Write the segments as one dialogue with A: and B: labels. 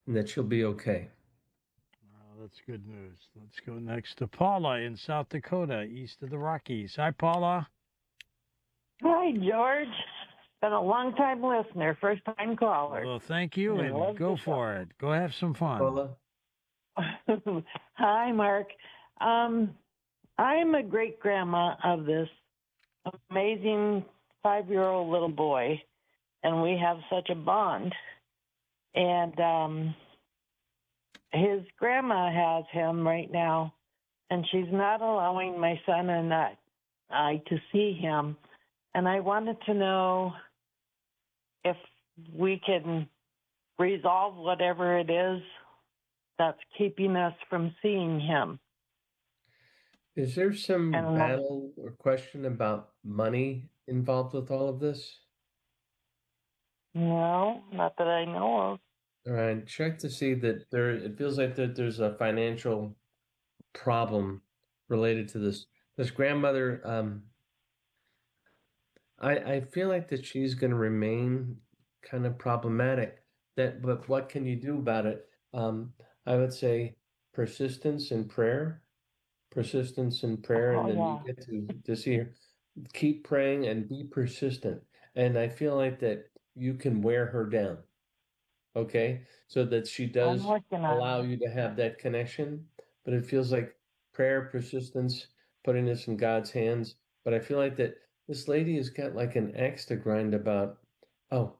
A: and that she'll be okay.
B: Oh, that's good news. Let's go next to Paula in South Dakota, east of the Rockies. Hi, Paula.
C: Hi, George. Been a long time listener, first time caller.
B: Well, thank you,
C: And
B: and
C: love the
B: go for it. Go have some fun.
A: Paula?
C: show. Hi, Mark. I'm a great grandma of this amazing 5-year-old little boy, and we have such a bond. And his grandma has him right now, and she's not allowing my son and I to see him. And I wanted to know if we can resolve whatever it is that's keeping us from seeing him.
A: Is there some
C: And
A: battle or question about money involved with all of this?
C: no, not that I know of.
A: All right, check to see that it feels like that there's a financial problem related to this grandmother. I feel like that she's going to remain kind of problematic. But what can you do about it? I would say persistence and prayer, and
C: Oh,
A: then you
C: yeah.
A: get to see her. Keep praying and be persistent. And I feel like that you can wear her down, okay? So that she
C: I'm
A: does
C: working
A: allow
C: on
A: you to have that connection. But it feels like prayer, persistence, putting this in God's hands. But I feel like that this lady has got like an axe to grind about, oh,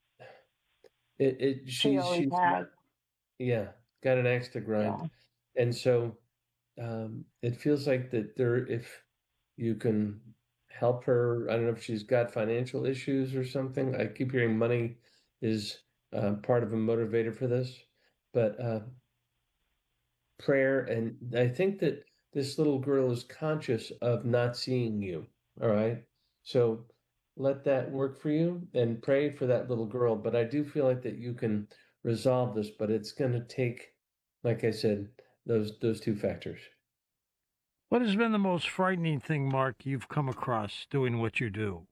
C: it. She always
A: she's not,
C: has.
A: yeah, got an axe to grind.
C: Yeah.
A: And so it feels like that if you can help her, I don't know if she's got financial issues or something. I keep hearing money is part of a motivator for this, but prayer. And I think that this little girl is conscious of not seeing you. All right. So let that work for you and pray for that little girl. But I do feel like that you can resolve this, but it's going to take, like I said, those two factors.
B: What has been the most frightening thing, Mark, you've come across doing what you do?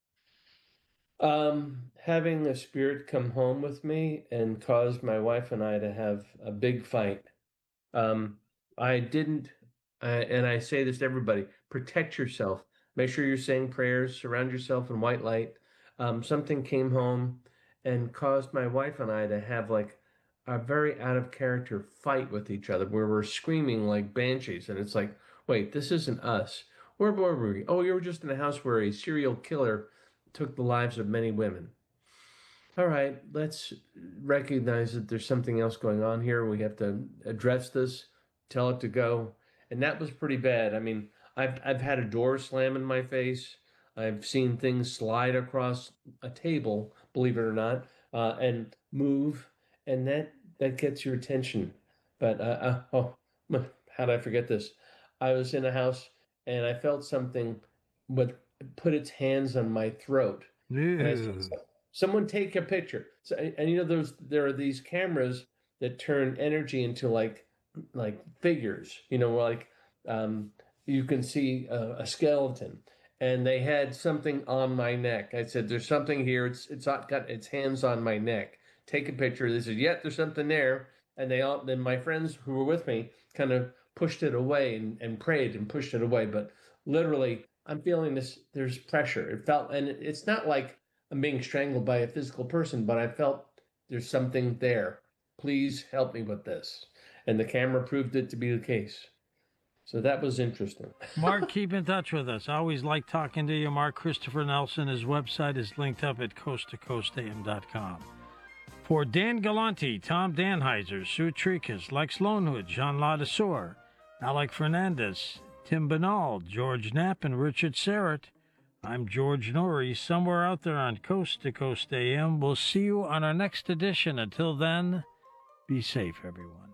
A: Having a spirit come home with me and cause my wife and I to have a big fight. Um, I didn't, and I say this to everybody, protect yourself. Make sure you're saying prayers, surround yourself in white light. Something came home and caused my wife and I to have like a very out of character fight with each other where we're screaming like banshees. And it's like, wait, this isn't us. Where were we? Oh, you were just in a house where a serial killer took the lives of many women. All right, let's recognize that there's something else going on here. We have to address this, tell it to go. And that was pretty bad. I mean, I've had a door slam in my face. I've seen things slide across a table, believe it or not, and move, and that gets your attention. But how did I forget this? I was in a house and I felt something with put its hands on my throat, and I said,
B: Ew.
A: someone take a picture. So, and you know, there are these cameras that turn energy into like figures. You know, like um, you can see a skeleton, and they had something on my neck. I said, "There's something here. It's not got its hands on my neck. Take a picture." They said, "Yeah, there's something there." And then my friends who were with me kind of pushed it away and prayed and pushed it away. But literally, I'm feeling this. There's pressure. It felt, and it's not like I'm being strangled by a physical person, but I felt there's something there. Please help me with this. And the camera proved it to be the case. So that was interesting.
B: Mark, keep in touch with us. I always like talking to you. Mark Christopher Nelson. His website is linked up at coasttocoastam.com. For Dan Galante, Tom Danheiser, Sue Trikas, Lex Lonewood, Jean Ladesseur, Alec Fernandez, Tim Banal, George Knapp, and Richard Serrett, I'm George Norrie, somewhere out there on Coast to Coast AM. We'll see you on our next edition. Until then, be safe, everyone.